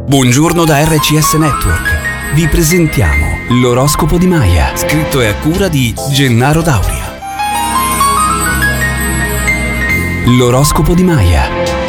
Buongiorno da RCS Network. Vi presentiamo l'oroscopo di Maya, scritto e a cura di Gennaro Dauria. L'oroscopo di Maya.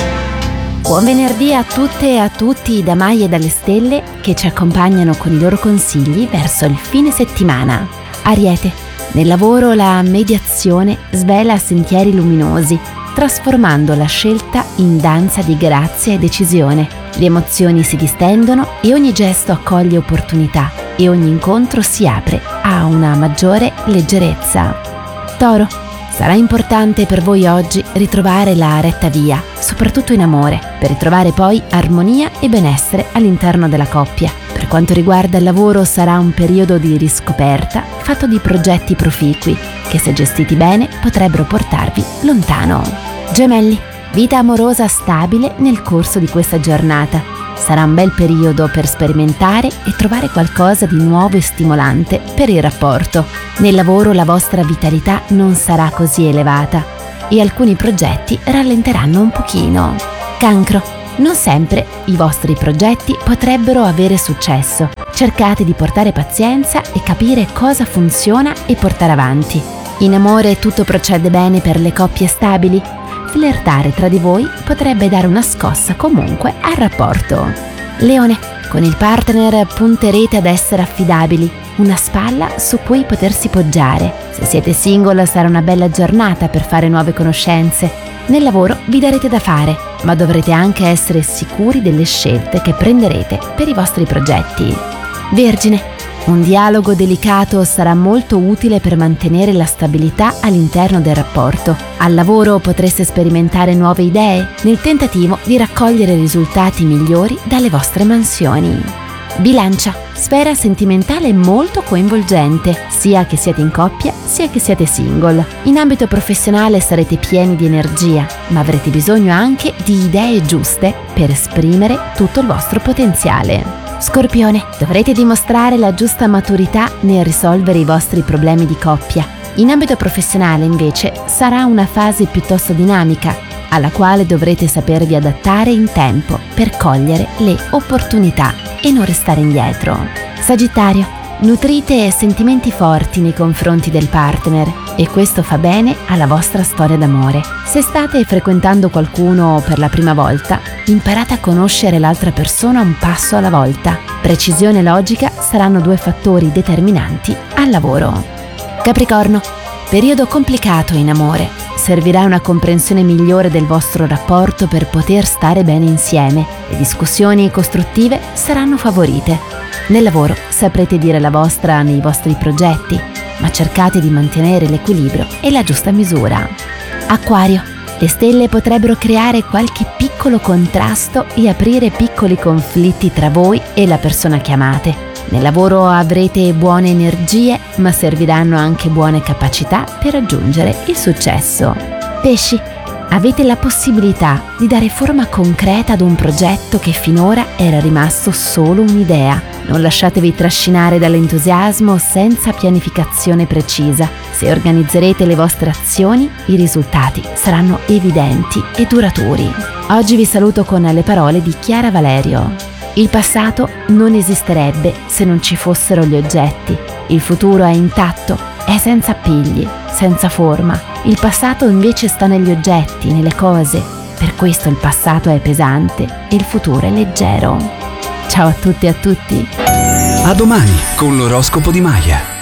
Buon venerdì a tutte e a tutti da Maya e dalle stelle che ci accompagnano con i loro consigli verso il fine settimana. Ariete, nel lavoro la mediazione svela sentieri luminosi, trasformando la scelta in danza di grazia e decisione. Le emozioni si distendono e ogni gesto accoglie opportunità e ogni incontro si apre a una maggiore leggerezza. Toro, sarà importante per voi oggi ritrovare la retta via, soprattutto in amore, per ritrovare poi armonia e benessere all'interno della coppia. Per quanto riguarda il lavoro sarà un periodo di riscoperta fatto di progetti proficui che, se gestiti bene, potrebbero portarvi lontano. Gemelli, vita amorosa stabile nel corso di questa giornata. Sarà un bel periodo per sperimentare e trovare qualcosa di nuovo e stimolante per il rapporto. Nel lavoro la vostra vitalità non sarà così elevata e alcuni progetti rallenteranno un pochino. Cancro, non sempre i vostri progetti potrebbero avere successo. Cercate di portare pazienza e capire cosa funziona e portare avanti. In amore tutto procede bene per le coppie stabili? Flirtare tra di voi potrebbe dare una scossa comunque al rapporto. Leone, con il partner punterete ad essere affidabili, una spalla su cui potersi poggiare. Se siete single sarà una bella giornata per fare nuove conoscenze. Nel lavoro vi darete da fare, ma dovrete anche essere sicuri delle scelte che prenderete per i vostri progetti. Vergine, un dialogo delicato sarà molto utile per mantenere la stabilità all'interno del rapporto. Al lavoro potreste sperimentare nuove idee nel tentativo di raccogliere risultati migliori dalle vostre mansioni. Bilancia, sfera sentimentale molto coinvolgente, sia che siate in coppia sia che siate single. In ambito professionale sarete pieni di energia, ma avrete bisogno anche di idee giuste per esprimere tutto il vostro potenziale. Scorpione, dovrete dimostrare la giusta maturità nel risolvere i vostri problemi di coppia. In ambito professionale, invece, sarà una fase piuttosto dinamica, alla quale dovrete sapervi adattare in tempo per cogliere le opportunità e non restare indietro. Sagittario, nutrite sentimenti forti nei confronti del partner e questo fa bene alla vostra storia d'amore. Se state frequentando qualcuno per la prima volta, imparate a conoscere l'altra persona un passo alla volta. Precisione e logica saranno due fattori determinanti al lavoro. Capricorno, periodo complicato in amore. Servirà una comprensione migliore del vostro rapporto per poter stare bene insieme. Le discussioni costruttive saranno favorite. Nel lavoro saprete dire la vostra nei vostri progetti, ma cercate di mantenere l'equilibrio e la giusta misura. Acquario, le stelle potrebbero creare qualche piccolo contrasto e aprire piccoli conflitti tra voi e la persona che amate. Nel lavoro avrete buone energie, ma serviranno anche buone capacità per raggiungere il successo. Pesci, avete la possibilità di dare forma concreta ad un progetto che finora era rimasto solo un'idea. Non lasciatevi trascinare dall'entusiasmo senza pianificazione precisa. Se organizzerete le vostre azioni, i risultati saranno evidenti e duraturi. Oggi vi saluto con le parole di Chiara Valerio. Il passato non esisterebbe se non ci fossero gli oggetti. Il futuro è intatto, è senza appigli, senza forma. Il passato invece sta negli oggetti, nelle cose. Per questo il passato è pesante e il futuro è leggero. Ciao a tutti e a tutti. A domani con l'oroscopo di Maya.